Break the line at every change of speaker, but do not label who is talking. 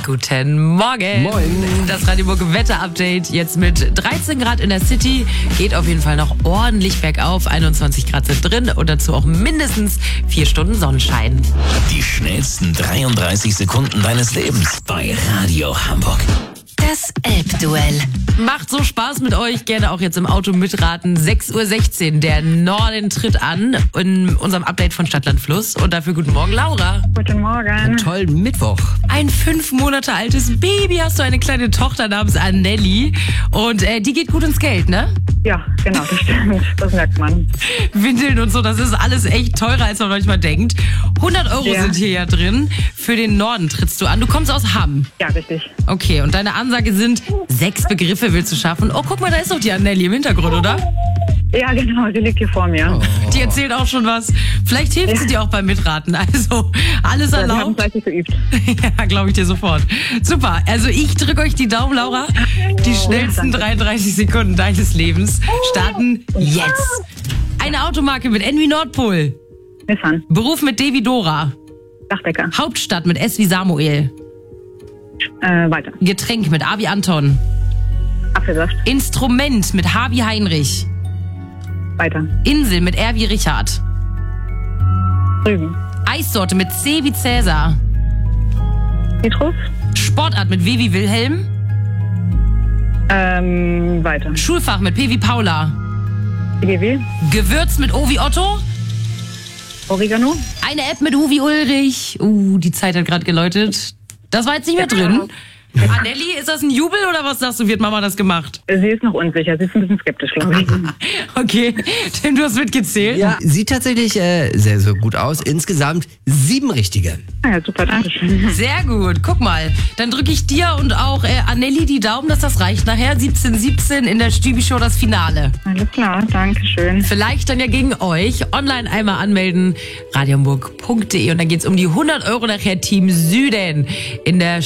Guten Morgen.
Moin.
Das Radio Hamburg Wetter-Update jetzt mit 13 Grad in der City. Geht auf jeden Fall noch ordentlich bergauf. 21 Grad sind drin und dazu auch mindestens 4 Stunden Sonnenschein.
Die schnellsten 33 Sekunden deines Lebens bei Radio Hamburg.
Das Elbduell.
Macht so Spaß mit euch. Gerne auch jetzt im Auto mitraten. 6:16 Uhr. Der Norden tritt an in unserem Update von Stadtland Fluss. Und dafür guten Morgen, Laura.
Guten Morgen.
Tollen Mittwoch.
Ein 5 Monate altes Baby. Hast du eine kleine Tochter namens Anneli. Und die geht gut ins Geld, ne?
Ja, genau, das stimmt. Das merkt man.
Windeln und so, das ist alles echt teurer, als man manchmal denkt. 100 Euro
Ja.
sind hier ja drin. Für den Norden trittst du an. Du kommst aus Hamm.
Ja, richtig.
Okay, und deine Ansage sind 6 Begriffe willst du schaffen. Oh, guck mal, da ist doch die Anneli im Hintergrund, oder?
Ja, genau, die liegt hier vor mir.
Die erzählt auch schon was. Vielleicht hilft sie dir auch beim Mitraten. Also, alles
Ja, wir haben
erlaubt.
fleißig geübt.
Ja, glaube ich dir sofort. Super, also ich drücke euch die Daumen, Laura. Die schnellsten 33 Sekunden deines Lebens starten jetzt. Eine Automarke mit N wie Nordpol.
Nissan.
Beruf mit D wie Dora.
Dachdecker.
Hauptstadt mit S wie Samuel.
Weiter.
Getränk mit A wie Anton.
Apfelsaft.
Instrument mit H wie Heinrich.
Weiter.
Insel mit R wie Richard.
Rügen.
Eissorte mit C wie Cäsar.
Petrus.
Sportart mit W wie Wilhelm.
Weiter.
Schulfach mit P wie Paula.
EGW.
Gewürz mit O wie Otto.
Oregano.
Eine App mit U wie Ulrich. Die Zeit hat gerade geläutet. Das war jetzt nicht mehr drin. Anneli, ist das ein Jubel oder was sagst du, wird Mama das gemacht?
Sie ist noch unsicher. Sie ist ein bisschen skeptisch, glaube ich.
Okay, Tim, du hast mitgezählt.
Ja, sieht tatsächlich sehr, sehr gut aus. Insgesamt 7 richtige.
Ja, super, danke schön.
Sehr gut, guck mal. Dann drücke ich dir und auch Anneli die Daumen, dass das reicht. Nachher 17:17 in der Stübi-Show das Finale.
Alles klar, danke schön.
Vielleicht dann ja gegen euch. Online einmal anmelden, radiohamburg.de und dann geht's um die 100 Euro nachher Team Süden in der